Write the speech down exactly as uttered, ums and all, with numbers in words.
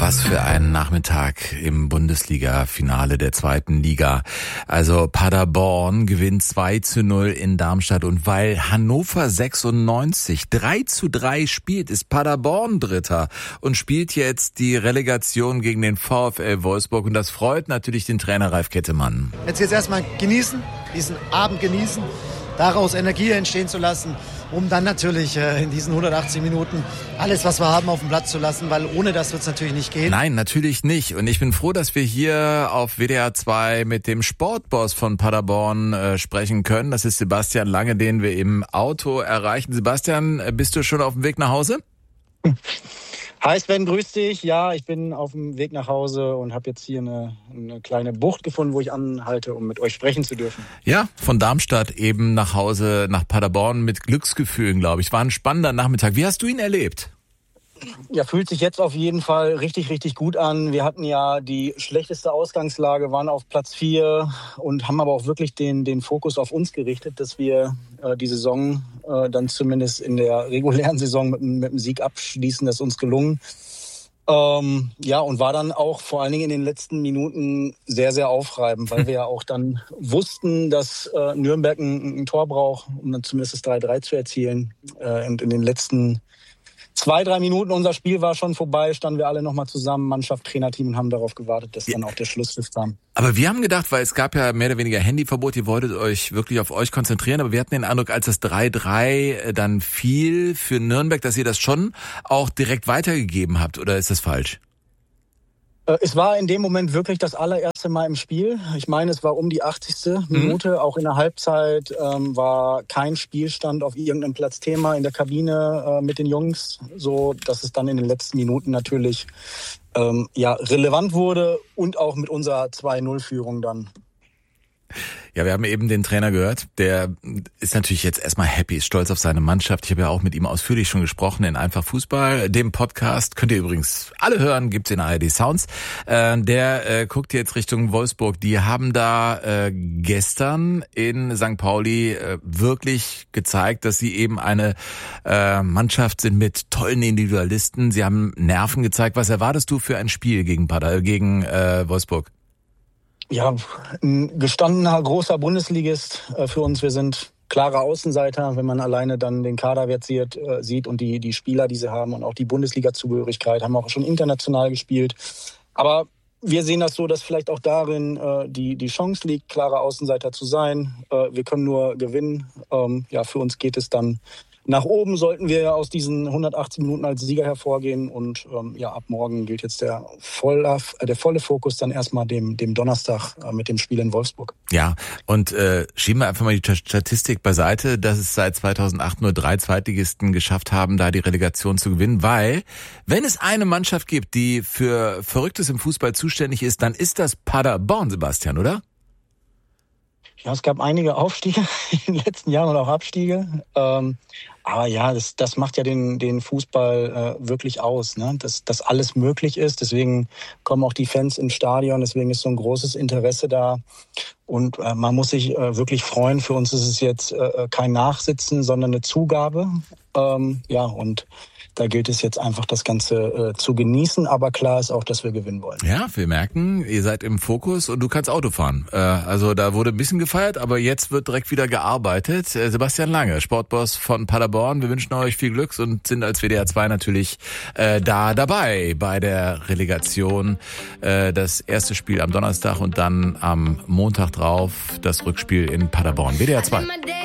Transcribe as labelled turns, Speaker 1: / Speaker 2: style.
Speaker 1: Was für ein Nachmittag im Bundesliga-Finale der zweiten Liga. Also Paderborn gewinnt zwei zu null in Darmstadt und weil Hannover sechsundneunzig drei zu drei spielt, ist Paderborn Dritter und spielt jetzt die Relegation gegen den VfL Wolfsburg und das freut natürlich den Trainer Ralf Kettemann.
Speaker 2: Jetzt jetzt erstmal genießen, diesen Abend genießen, daraus Energie entstehen zu lassen, um dann natürlich äh, in diesen hundertachtzig Minuten alles, was wir haben, auf den Platz zu lassen, weil ohne das wird es natürlich nicht gehen.
Speaker 1: Nein, natürlich nicht. Und ich bin froh, dass wir hier auf W D R zwei mit dem Sportboss von Paderborn äh, sprechen können. Das ist Sebastian Lange, den wir im Auto erreichen. Sebastian, bist du schon auf dem Weg nach Hause?
Speaker 3: Hi Sven, grüß dich. Ja, ich bin auf dem Weg nach Hause und habe jetzt hier eine, eine kleine Bucht gefunden, wo ich anhalte, um mit euch sprechen zu dürfen.
Speaker 1: Ja, von Darmstadt eben nach Hause, nach Paderborn mit Glücksgefühlen, glaube ich. War ein spannender Nachmittag. Wie hast du ihn erlebt?
Speaker 3: Ja, fühlt sich jetzt auf jeden Fall richtig, richtig gut an. Wir hatten ja die schlechteste Ausgangslage, waren auf Platz vier und haben aber auch wirklich den, den Fokus auf uns gerichtet, dass wir äh, die Saison äh, dann zumindest in der regulären Saison mit, mit einem Sieg abschließen. Das ist uns gelungen. Ähm, ja, und war dann auch vor allen Dingen in den letzten Minuten sehr, sehr aufreibend, weil wir ja auch dann wussten, dass äh, Nürnberg ein, ein Tor braucht, um dann zumindest das drei drei zu erzielen. Äh, und in den letzten Zwei, drei Minuten, unser Spiel war schon vorbei, standen wir alle nochmal zusammen, Mannschaft, Trainerteam und haben darauf gewartet, dass dann auch der Schlusspfiff kam.
Speaker 1: Aber wir haben gedacht, weil es gab ja mehr oder weniger Handyverbot, ihr wolltet euch wirklich auf euch konzentrieren, aber wir hatten den Eindruck, als das drei drei dann fiel für Nürnberg, dass ihr das schon auch direkt weitergegeben habt, oder ist das falsch?
Speaker 3: Es war in dem Moment wirklich das allererste Mal im Spiel. Ich meine, es war um die achtzigste Minute. Auch in der Halbzeit ähm, war kein Spielstand auf irgendeinem Platz Thema in der Kabine äh, mit den Jungs, so dass es dann in den letzten Minuten natürlich ähm, ja relevant wurde und auch mit unserer zwei null Führung dann.
Speaker 1: Ja, wir haben eben den Trainer gehört, der ist natürlich jetzt erstmal happy, ist stolz auf seine Mannschaft. Ich habe ja auch mit ihm ausführlich schon gesprochen in Einfach Fußball, dem Podcast. Könnt ihr übrigens alle hören, gibt's in A R D Sounds. Äh, der äh, guckt jetzt Richtung Wolfsburg. Die haben da äh, gestern in Sankt Pauli äh, wirklich gezeigt, dass sie eben eine äh, Mannschaft sind mit tollen Individualisten. Sie haben Nerven gezeigt. Was erwartest du für ein Spiel gegen Pader, gegen äh, Wolfsburg?
Speaker 3: Ja, ein gestandener, großer Bundesligist äh, für uns. Wir sind klare Außenseiter, wenn man alleine dann den Kaderwert sieht, äh, sieht und die, die Spieler, die sie haben und auch die Bundesliga-Zugehörigkeit, haben auch schon international gespielt. Aber wir sehen das so, dass vielleicht auch darin äh, die, die Chance liegt, klare Außenseiter zu sein. Äh, wir können nur gewinnen. Ähm, ja, für uns geht es dann nach oben, sollten wir aus diesen hundertachtzig Minuten als Sieger hervorgehen und ähm, ja, ab morgen gilt jetzt der volle, äh, der volle Fokus dann erstmal dem, dem Donnerstag äh, mit dem Spiel in Wolfsburg.
Speaker 1: Ja, und äh, schieben wir einfach mal die Statistik beiseite, dass es seit zweitausendacht nur drei Zweitligisten geschafft haben, da die Relegation zu gewinnen, weil wenn es eine Mannschaft gibt, die für Verrücktes im Fußball zuständig ist, dann ist das Paderborn, Sebastian, oder?
Speaker 3: Ja, es gab einige Aufstiege in den letzten Jahren und auch Abstiege. Ähm, aber ja, das, das macht ja den, den Fußball äh, wirklich aus, ne? Dass, dass alles möglich ist. Deswegen kommen auch die Fans ins Stadion. Deswegen ist so ein großes Interesse da. Und äh, man muss sich äh, wirklich freuen. Für uns ist es jetzt äh, kein Nachsitzen, sondern eine Zugabe. Ähm, ja, und da gilt es jetzt einfach, das Ganze äh, zu genießen. Aber klar ist auch, dass wir gewinnen wollen.
Speaker 1: Ja, wir merken, ihr seid im Fokus und du kannst Auto fahren. Äh, also da wurde ein bisschen gefeiert, aber jetzt wird direkt wieder gearbeitet. Äh, Sebastian Lange, Sportboss von Paderborn. Wir wünschen euch viel Glücks und sind als W D R zwei natürlich äh, da dabei bei der Relegation. Äh, das erste Spiel am Donnerstag und dann am Montag drauf das Rückspiel in Paderborn. W D R zwei.